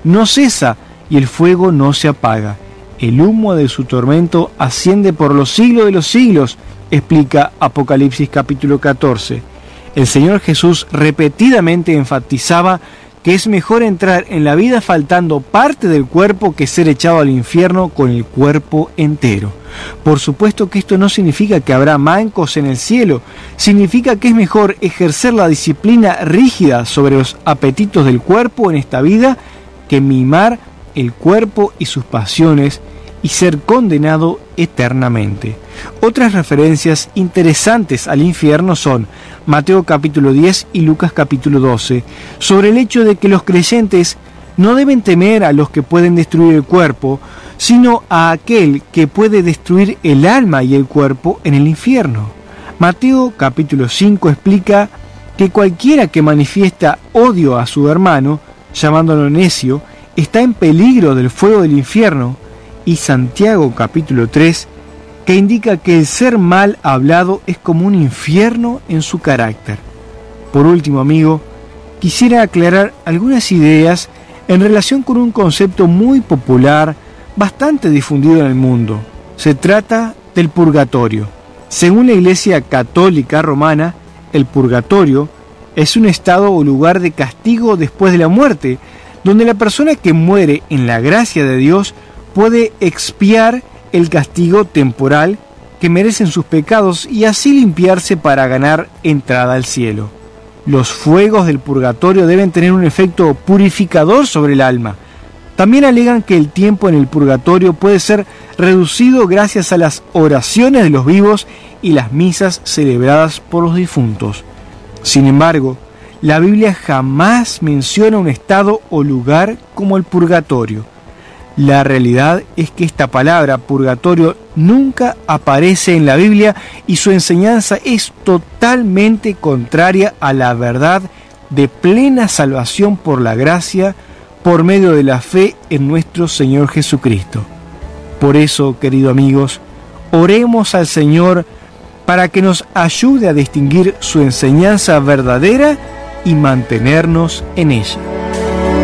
no cesa y el fuego no se apaga. El humo de su tormento asciende por los siglos de los siglos, explica Apocalipsis capítulo 14. El Señor Jesús repetidamente enfatizaba que es mejor entrar en la vida faltando parte del cuerpo que ser echado al infierno con el cuerpo entero. Por supuesto que esto no significa que habrá mancos en el cielo, significa que es mejor ejercer la disciplina rígida sobre los apetitos del cuerpo en esta vida que mimar el cuerpo y sus pasiones y ser condenado eternamente. Otras referencias interesantes al infierno son Mateo capítulo 10 y Lucas capítulo 12, sobre el hecho de que los creyentes no deben temer a los que pueden destruir el cuerpo, sino a aquel que puede destruir el alma y el cuerpo en el infierno. Mateo capítulo 5 explica que cualquiera que manifiesta odio a su hermano, llamándolo necio, está en peligro del fuego del infierno, y Santiago capítulo 3, que indica que el ser mal hablado es como un infierno en su carácter. Por último, amigo, quisiera aclarar algunas ideas en relación con un concepto muy popular, bastante difundido en el mundo. Se trata del purgatorio. Según la Iglesia Católica Romana, el purgatorio es un estado o lugar de castigo después de la muerte, donde la persona que muere en la gracia de Dios puede expiar el castigo temporal que merecen sus pecados y así limpiarse para ganar entrada al cielo. Los fuegos del purgatorio deben tener un efecto purificador sobre el alma. También alegan que el tiempo en el purgatorio puede ser reducido gracias a las oraciones de los vivos y las misas celebradas por los difuntos. Sin embargo, la Biblia jamás menciona un estado o lugar como el purgatorio. La realidad es que esta palabra, purgatorio, nunca aparece en la Biblia y su enseñanza es totalmente contraria a la verdad de plena salvación por la gracia, por medio de la fe en nuestro Señor Jesucristo. Por eso, queridos amigos, oremos al Señor para que nos ayude a distinguir su enseñanza verdadera y mantenernos en ella.